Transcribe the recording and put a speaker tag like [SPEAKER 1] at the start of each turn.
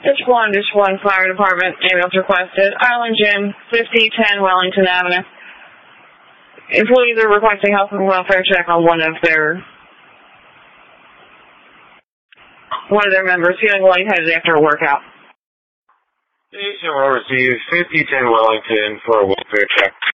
[SPEAKER 1] Dish 1, Fire Department, ambulance requested. Island Gym, 5010 Wellington Avenue. Employees are requesting health and welfare check on one of their members feeling lightheaded after a workout.
[SPEAKER 2] Station will receive 5010 Wellington for a welfare check.